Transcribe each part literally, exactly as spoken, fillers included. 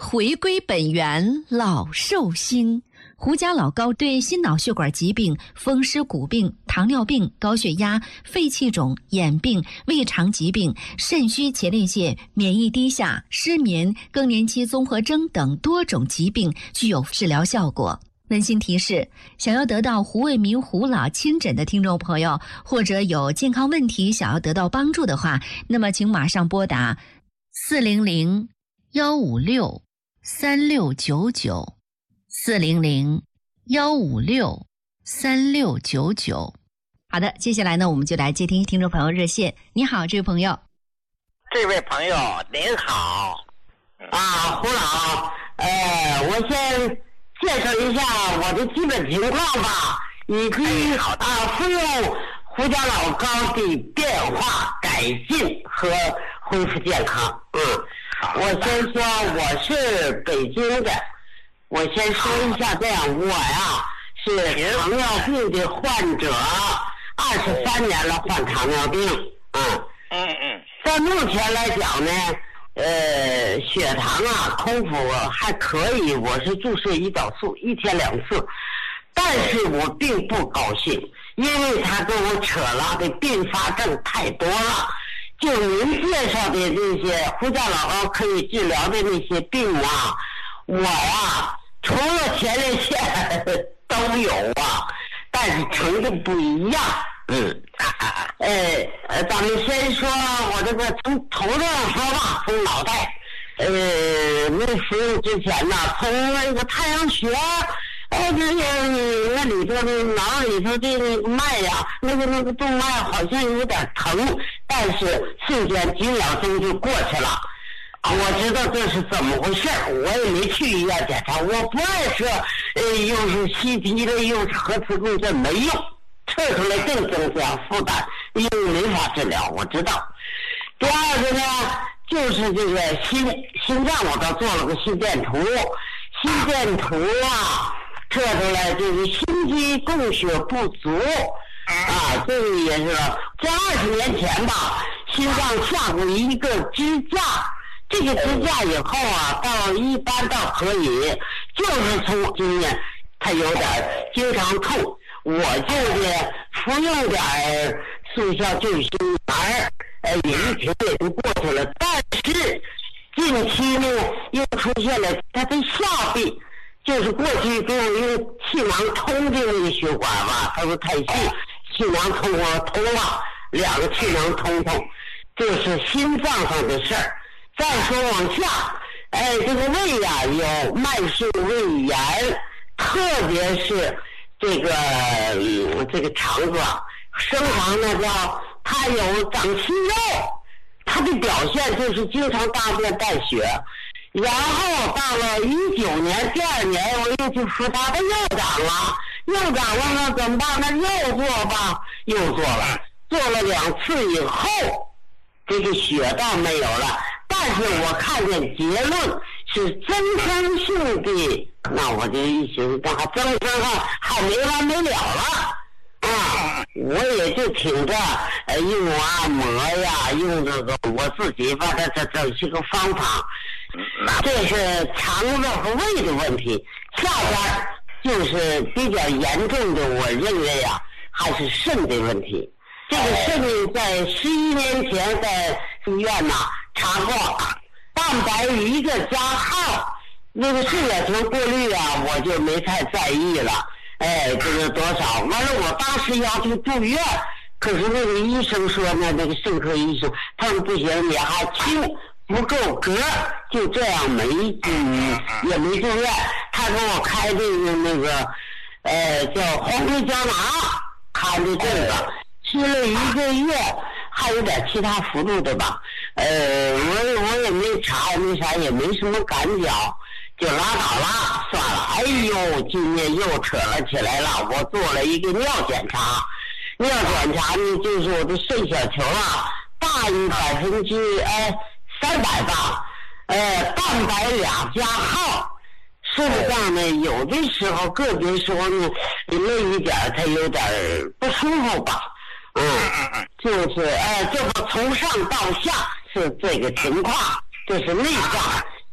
回归本源，老寿星。胡家老高对心脑血管疾病、风湿骨病、糖尿病、高血压、肺气肿、眼病、胃肠疾病、肾虚前列腺、免疫低下、失眠、更年期综合征等多种疾病具有治疗效果。温馨提示：想要得到胡卫民胡老亲诊的听众朋友，或者有健康问题想要得到帮助的话，那么请马上拨打四零零幺五六三六九九。四零零幺五六三六九九。好的，接下来呢，我们就来接听听众朋友热线。你好，这位朋友。 这位朋友您好，啊，胡老，呃，我先介绍一下我的基本情况吧，以及啊，服用胡家老高的变化、改进和恢复健康。嗯，我先说我是北京的。我先说一下，这样，我呀是糖尿病的患者，二十三年了，患糖尿病。嗯嗯嗯，在目前来讲呢，呃，血糖啊，空腹还可以，我是注射胰岛素，一天两次，但是我并不高兴，因为他跟我扯了的并发症太多了。就您介绍的那些胡家老高可以治疗的那些病啊。我呀，除了前列腺都有啊，但是程度不一样。嗯，呃，咱们先说我这个从头上说吧，从脑袋，呃，没服用之前呢，从那个太阳穴，哎，这个那里头的脑里头的那个脉呀，那个那个动脉好像有点疼，但是瞬间几秒钟就过去了。我知道这是怎么回事，我也没去医院检查，我不爱说，呃，又是 C T 的，又是核磁共振，没用，测出来更增加负担，因为没法治疗，我知道。第二个呢，就是这个心心脏，我倒做了个心电图，心电图啊，测出来就是心肌供血不足，啊，这个也是在二十年前吧，心脏下过一个支架。这个支架以后啊，到一般倒可以，就是从经验，它有点经常痛，我就是服用点速效救心丸，呃，也一停也就过去了。但是近期呢，又出现了它的下壁，就是过去给我用气囊通的那个血管吧，它说太细，气囊通我通了，两个气囊通通，这是心脏上的事儿。再说往下，哎，这个胃呀、啊、有慢性胃炎，特别是这个、嗯、这个肠子啊，生肠呢叫它有长息肉，它的表现就是经常大便带血。然后到了一九年第二年，我又去服它的又长了，又长了呢怎么办呢？又做吧，又做了，做了两次以后，这个血倒没有了。但是我看见结论是增生性的，那我就一寻思，增生啊，还没完没了了啊！我也就挺着，呃，用按摩呀，用这个我自己把它这这些个方法，这是肠子和胃的问题。下边就是比较严重的，我认为啊，还是肾的问题。这个肾在十一年前在医院呐、啊。查过蛋白一个加号，那个视野球过滤啊，我就没太在意了。哎，这个多少？完了，我当时要求住院，可是那个医生说呢，那个肾科医生，他说不行，你还轻，不够格，就这样没嗯也没住院。他给我开这个那个呃叫黄灰胶囊，开的这个，吃了一个月。还有点其他幅度的吧，呃，我我也没查，也没啥，也没什么感觉，就拉倒了，算了。哎呦，今年又扯了起来了。我做了一个尿检查，尿检查呢，就是我的肾小球啊，大于百分之哎三百吧，呃，蛋白俩加号。肾脏呢，有的时候个别时候呢，那一点它有点不舒服吧。嗯，就是哎，这不从上到下是这个情况，这是内脏。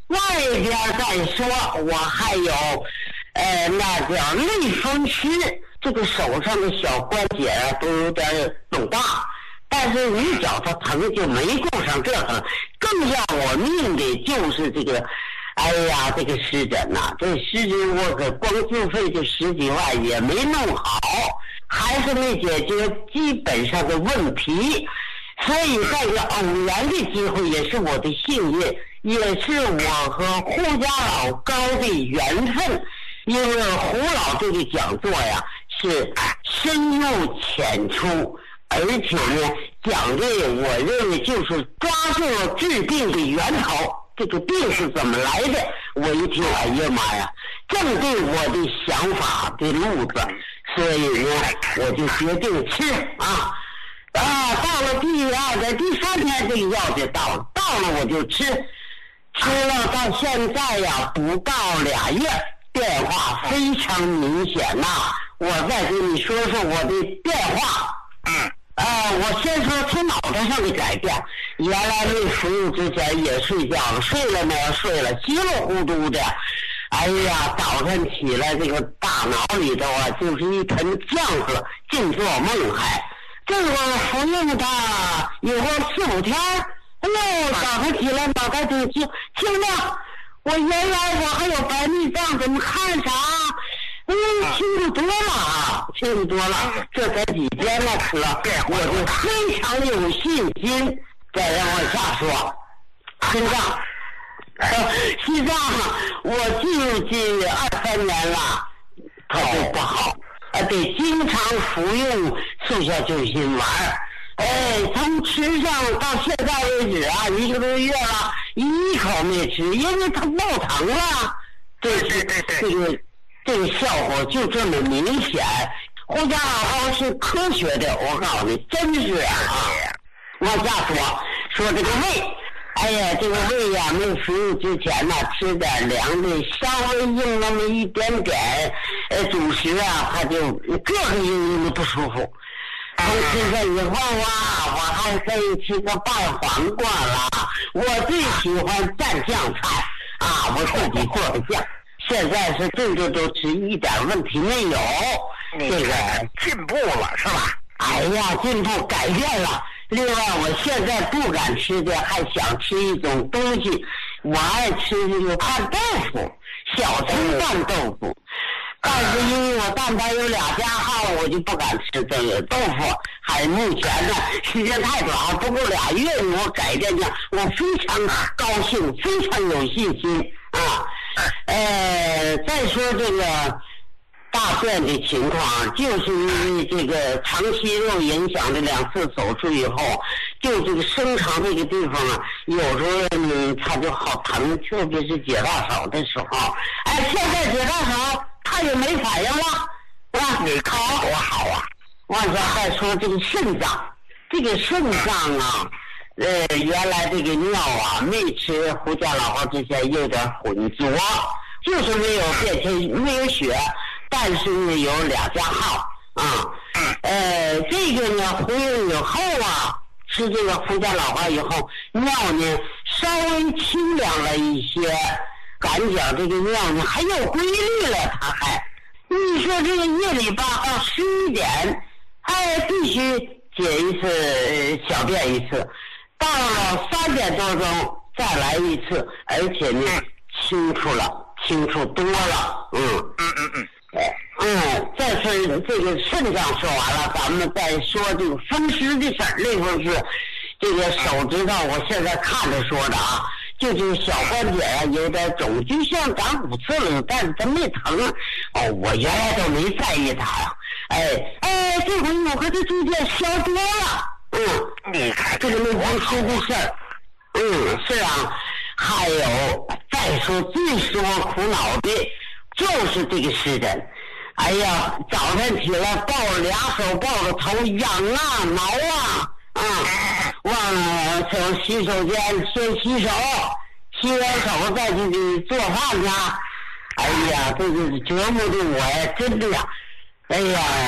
外边再说，我还有，呃，那叫类风湿，这个手上的小关节啊都有点肿大，但是你脚它疼就没顾上这个，更让我命的就是这个，哎呀，这个湿疹呐、啊，这湿疹我可光自费就十几万也没弄好，还是没解决基本上的问题。所以在这偶然的机会也是我的幸运，也是我和胡家老高的缘分。因为胡老这个讲座呀是深入浅出，而且呢讲的我认为就是抓住了治病的源头，这个病是怎么来的。我一听，哎呀妈呀，正对我的想法的路子，所以呢我就决定吃啊。啊，到了第二天、第三天，这个药就到了，到了我就吃，吃了到现在呀，不到俩月，变化非常明显呐、啊。我再跟你说说我的变化。 嗯。 啊、呃，我先说从脑袋上的改变。原来没服用之前也睡觉了，睡了没有睡了，稀里糊涂的。哎呀，早晨起来这个大脑里头啊，就是一盆浆子，净做梦还。这个服用它有个四五天，哎呦，早上起来脑袋就清清亮。我原来我还有白内障，怎么看啥？哎，清楚多了啊，清楚多了。这才几天了，吃了，我就非常有信心。再让往下说，心脏，心脏，我进入这二三年了，它就不好。啊，得经常服用速效救心丸，哎，从吃上到现在为止啊，一个多月了，一口没吃，因为它不疼了。这是这个这个效果就这么明显。胡家老高是科学的，我告诉你，真是啊。往下说说这个胃。哎呀，这个胃呀、啊，没服用之前呢，吃点凉的，稍微硬那么一点点，呃，主食啊，它就各个硬硬的不舒服。从吃这以后啊，我还可以吃个拌黄瓜啦。我最喜欢蘸酱菜啊，我自己做的酱。现在是顿顿都吃，一点问题没有。 这个进步了是吧？ 哎呀，进步改变了。另外，我现在不敢吃的，还想吃一种东西。我爱吃这个拌豆腐，小葱拌豆腐。但是因为我蛋白有俩加号，我就不敢吃这个豆腐。还目前呢，时间太短，不够俩月，我改变的，我非常高兴，非常有信心啊。呃，再说这个。大便的情况，就是因为这个肠息肉影响的两次手术以后，就这个生肠这个地方啊，有时候嗯它就好疼，特别是解大手的时候。哎，现在解大手它也没反应了，啊， 你好多好啊！ 往下再说这个肾脏，这个肾脏啊，呃，原来这个尿啊，没吃胡家老高之前有点浑浊，就是没有变成没有血。但是呢，有俩加号啊，呃，这个呢，服用以后啊，吃这个胡家老花以后，尿呢稍微清凉了一些，感觉这个尿呢还有规律了，它还，你说这个夜里吧到十一点，哎，必须解一次、呃、小便一次，到了三点多钟再来一次，而且呢清楚了，清楚多了，嗯嗯嗯嗯。 嗯，这是这个肾脏说完了，咱们再说这个风湿的事儿。类风湿，这个手指头我现在看着说的啊，就是小关节啊有点肿，就像长骨刺了，但是它没疼。哦，我原来都没在意它呀。哎哎，这回我和它逐渐消多了。嗯， 你看这个类风湿的事儿，嗯，是啊。还有再说最使我苦恼的。就是这个湿疹，哎呀，早晨起来抱着俩手抱着头痒啊挠啊，啊，忘了从洗手间先洗手，洗完手再去做饭去。哎呀，这个折磨的我呀，真的呀，哎呀，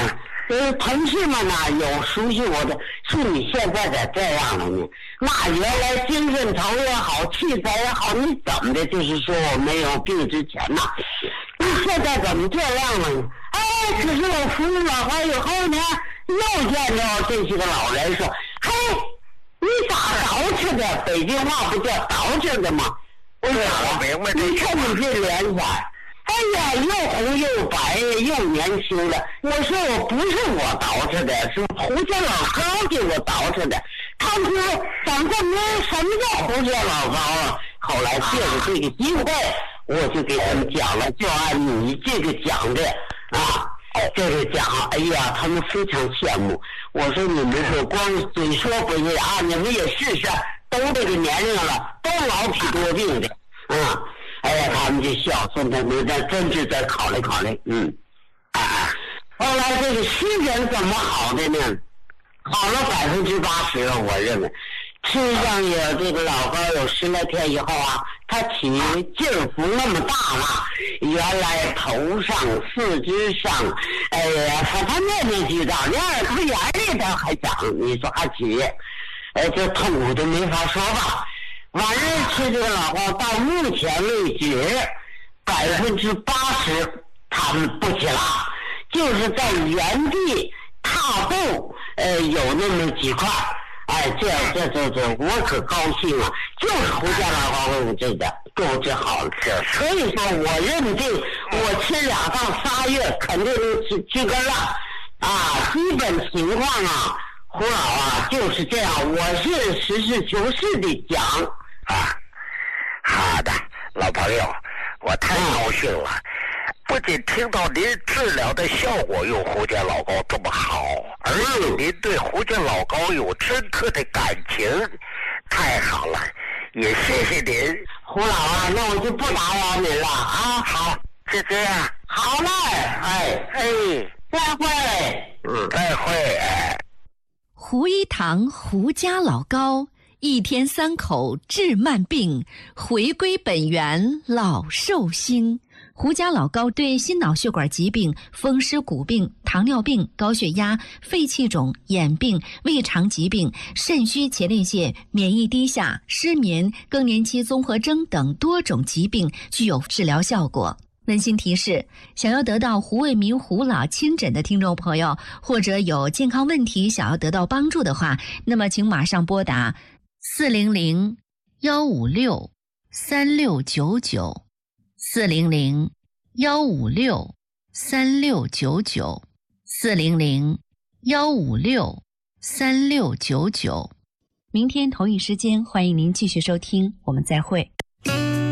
呃，同事们呢有熟悉我的，说你现在咋这样了呢？那原来精神头也好，气色也好，你怎么的？就是说我没有病之前呐，你现在怎么这样了呢？哎，可是我服了老花以后呢，又见到这些个老人说，嘿，你咋捯饬的？北京话不叫捯饬的吗？我说我明白这你看你这脸色，哎呀，又红又白又年轻的。我说我不是我捯饬的，是胡家老高给我捯饬的。他说咱这没什么叫胡家老高啊。后来借着这个机会，我就给他们讲了，就按你这个讲的啊，这个讲，哎呀，他们非常羡慕。我说你们这光嘴说不行啊，你们也试试，都这个年龄了，都老体多病的，嗯。哎呀，他们就笑，说他们在真是在考虑考虑，嗯，啊，后来这个心情怎么好的呢？好了百分之八十了，我认为，吃上有这个老高有十来天以后啊，他起劲儿不那么大了，原来头上、四肢上，哎呀，他他面面俱到，连耳朵眼里头还长，你说还起，哎，这痛苦都没法说吧。晚上吃这个老高，到目前为止，百分之八十他们不起了，就是在原地踏步，呃，有那么几块，哎，这这这这，我可高兴啊！就是胡家老高给我这个给我治好了，所以说我认定，我吃两到仨月肯定是治根了，啊，基本情况啊，胡老啊就是这样，我是实事求是的讲。 啊，好的，老朋友，我太高兴了。不仅听到您治疗的效果有胡家老高这么好，而且您对胡家老高有深刻的感情，太好了，也谢谢您。 胡老啊，那我就不打扰您了啊。 好，就这样。 好嘞，哎哎， 再会。 嗯，再会。哎， 胡一堂胡家老高。一天三口治慢病，回归本源老寿星。胡家老高对心脑血管疾病、风湿骨病、糖尿病、高血压、肺气肿、眼病、胃肠疾病、肾虚前列腺、免疫低下、失眠、更年期综合征等多种疾病具有治疗效果。温馨提示：想要得到胡卫民胡老亲诊的听众朋友，或者有健康问题想要得到帮助的话，那么请马上拨打四零零幺五六三六九九，四零零幺五六三六九九，四零零幺五六三六九九。明天同一时间，欢迎您继续收听，我们再会。